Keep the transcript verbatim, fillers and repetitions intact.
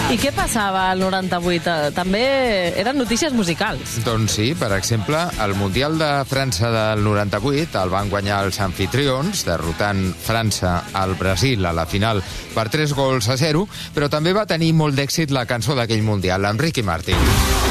I què passava al noranta-vuit? També eren notícies musicals. Doncs sí, per exemple, el Mundial de França del noranta-vuit el van guanyar els anfitrions, derrotant França al Brasil a la final per tres gols a zero, però també va tenir molt d'èxit la cançó d'aquell Mundial, amb Ricky Martin.